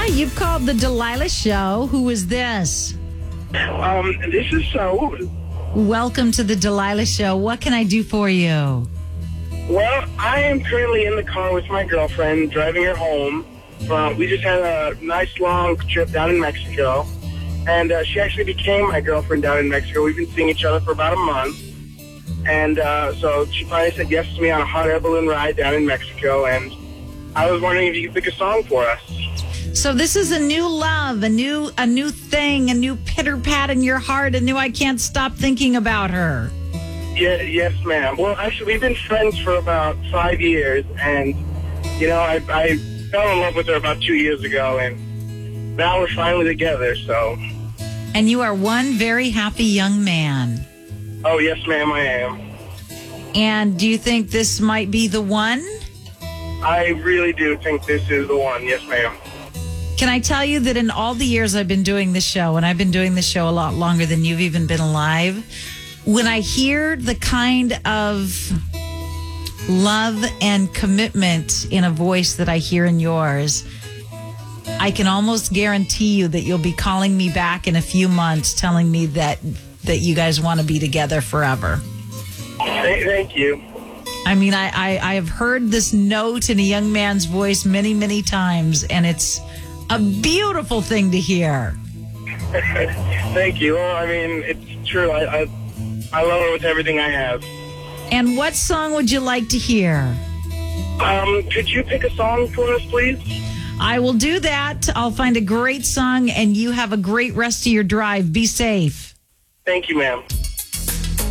you've called the Delilah Show. Who is this? This is so. Welcome to the Delilah Show. What can I do for you? Well, I am currently in the car with my girlfriend, driving her home. We just had a nice long trip down in Mexico, and she actually became my girlfriend down in Mexico. We've been seeing each other for about a month, and so she finally said yes to me on a hot air balloon ride down in Mexico, and I was wondering if you could pick a song for us. So this is a new love, a new thing, a new pitter-pat in your heart, a new I can't stop thinking about her. Yeah, yes, ma'am. Well, actually, we've been friends for about 5 years, and, you know, I fell in love with her about 2 years ago, and now we're finally together, so. And you are one very happy young man. Oh, yes, ma'am, I am. And do you think this might be the one? I really do think this is the one. Yes, ma'am. Can I tell you that in all the years I've been doing this show, and I've been doing this show a lot longer than you've even been alive, when I hear the kind of love and commitment in a voice that I hear in yours, I can almost guarantee you that you'll be calling me back in a few months telling me that you guys want to be together forever. Thank you. I mean, I have heard this note in a young man's voice many, many times, and it's a beautiful thing to hear. Thank you. Well, I mean, it's true. I love her with everything I have. And what song would you like to hear? Could you pick a song for us, please? I will do that. I'll find a great song, and you have a great rest of your drive. Be safe. Thank you, ma'am.